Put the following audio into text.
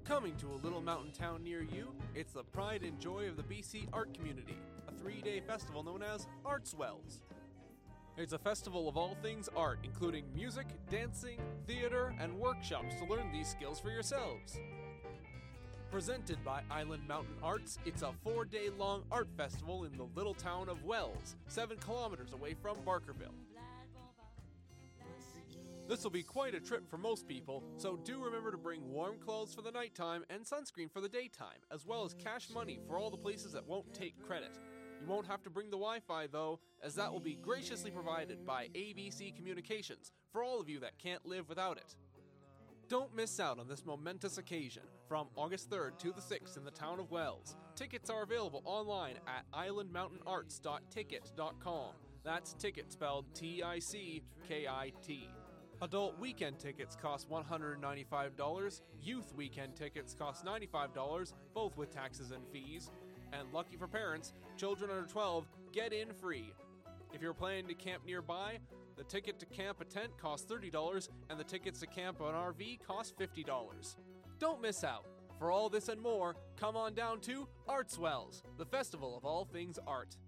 Coming to a little mountain town near you, it's the pride and joy of the BC art community, a 3-day festival known as Artswells. It's a festival of all things art, including music, dancing, theater, and workshops to learn these skills for yourselves. Presented by Island Mountain Arts, it's a 4-day-long art festival in the little town of Wells, 7 kilometers away from Barkerville. This will be quite a trip for most people, so do remember to bring warm clothes for the nighttime and sunscreen for the daytime, as well as cash money for all the places that won't take credit. You won't have to bring the Wi-Fi though, as that will be graciously provided by ABC Communications for all of you that can't live without it. Don't miss out on this momentous occasion. From August 3rd to the 6th in the town of Wells, tickets are available online at islandmountainarts.ticket.com. That's ticket spelled T-I-C-K-I-T. Adult weekend tickets cost $195, youth weekend tickets cost $95, both with taxes and fees. And lucky for parents, children under 12 get in free. If you're planning to camp nearby, the ticket to camp a tent costs $30 and the tickets to camp an RV cost $50. Don't miss out. For all this and more, come on down to Artswells, the festival of all things art.